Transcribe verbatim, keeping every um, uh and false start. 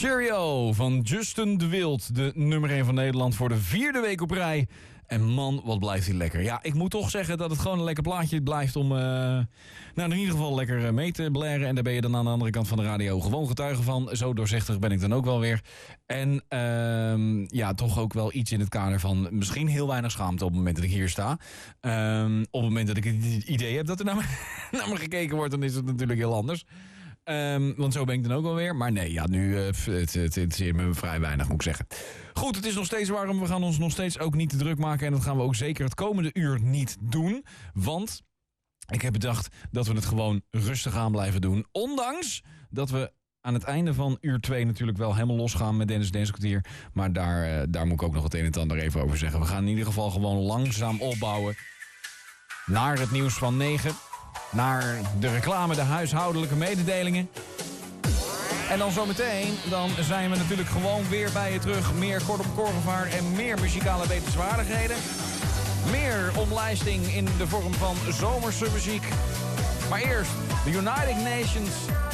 Cheerio van Justin de Wild, de nummer één van Nederland voor de vierde week op rij. En man, wat blijft hij lekker. Ja, ik moet toch zeggen dat het gewoon een lekker plaatje blijft om uh, nou, in ieder geval lekker mee te blaren. En daar ben je dan aan de andere kant van de radio gewoon getuige van. Zo doorzichtig ben ik dan ook wel weer. En uh, ja, toch ook wel iets in het kader van misschien heel weinig schaamte op het moment dat ik hier sta. Um, op het moment dat ik het idee heb dat er naar me, naar me gekeken wordt, dan is het natuurlijk heel anders. Um, want zo ben ik dan ook wel weer. Maar nee, ja, nu uh, het, het, het interesseert me vrij weinig, moet ik zeggen. Goed, het is nog steeds warm. We gaan ons nog steeds ook niet te druk maken. En dat gaan we ook zeker het komende uur niet doen. Want ik heb bedacht dat we het gewoon rustig aan blijven doen. Ondanks dat we aan het einde van uur twee natuurlijk wel helemaal losgaan met Dennis Denskwartier. Maar daar, uh, daar moet ik ook nog het een en het ander even over zeggen. We gaan in ieder geval gewoon langzaam opbouwen naar het nieuws van negen. Naar de reclame, de huishoudelijke mededelingen. En dan zometeen, dan zijn we natuurlijk gewoon weer bij je terug. Meer Kortom Korgevaar en meer muzikale wetenswaardigheden. Meer omlijsting in de vorm van zomerse muziek. Maar eerst de United Nations